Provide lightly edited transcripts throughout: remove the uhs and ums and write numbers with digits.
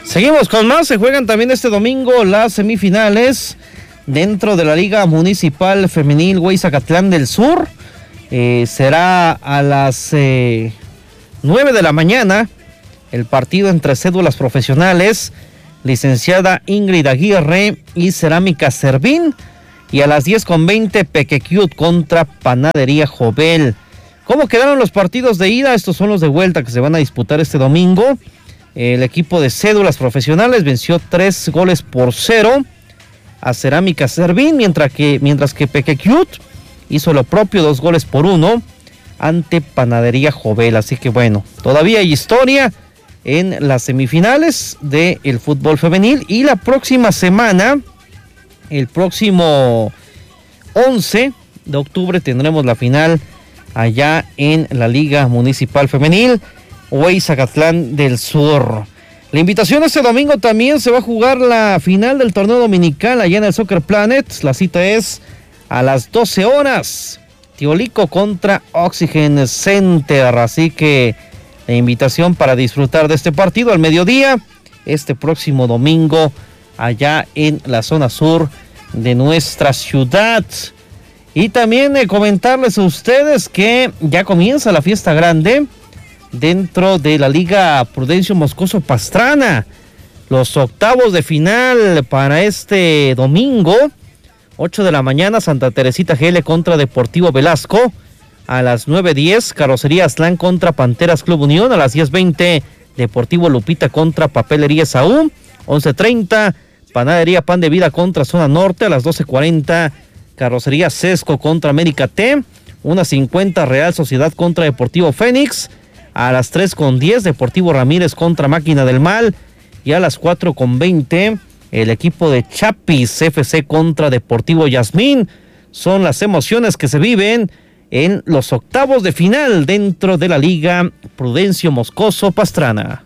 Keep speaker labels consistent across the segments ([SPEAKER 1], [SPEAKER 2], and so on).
[SPEAKER 1] Seguimos con más. Se juegan también este domingo las semifinales dentro de la Liga Municipal Femenil Huey-Zacatlán del Sur. Será a las 9 de la mañana el partido entre Cédulas Profesionales, licenciada Ingrid Aguirre y Cerámica Servín. Y a las 10:20 Pequequiut contra Panadería Jovel. ¿Cómo quedaron los partidos de ida? Estos son los de vuelta que se van a disputar este domingo. El equipo de Cédulas Profesionales venció 3-0 a Cerámica Servín, mientras que Pequequiut hizo lo propio, 2-1 ante Panadería Jovel. Así que bueno, todavía hay historia en las semifinales del fútbol femenil. Y la próxima semana, el próximo 11 de octubre, tendremos la final allá en la Liga Municipal Femenil Huey-Zacatlán del Sur. La invitación este domingo también se va a jugar la final del torneo dominical allá en el Soccer Planet. La cita es a las 12 horas. Tiolico contra Oxygen Center. Así que la invitación para disfrutar de este partido al mediodía, este próximo domingo, allá en la zona sur de nuestra ciudad. Y también comentarles a ustedes que ya comienza la fiesta grande dentro de la Liga Prudencio Moscoso Pastrana. Los octavos de final para este domingo, 8 de la mañana, Santa Teresita GL contra Deportivo Velasco. A las 9:10, Carrocería Aztlán contra Panteras Club Unión. A las 10:20, Deportivo Lupita contra Papelería Saúl. 11:30, Panadería Pan de Vida contra Zona Norte. A las 12:40, Carrocería Sesco contra América T. 1:50, Real Sociedad contra Deportivo Fénix. A las 3:10, Deportivo Ramírez contra Máquina del Mal. Y a las 4:20, el equipo de Chapis FC contra Deportivo Yasmín. Son las emociones que se viven en los octavos de final dentro de la Liga Prudencio Moscoso Pastrana.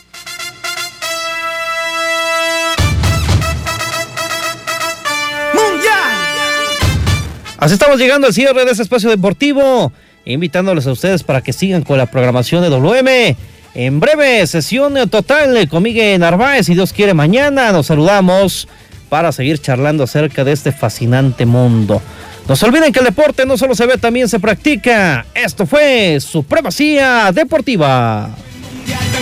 [SPEAKER 1] Así estamos llegando al cierre de este espacio deportivo, invitándoles a ustedes para que sigan con la programación de WM. En breve, sesión total con Miguel Narváez, si Dios quiere mañana nos saludamos para seguir charlando acerca de este fascinante mundo. No se olviden que el deporte no solo se ve, también se practica. Esto fue Supremacía Deportiva.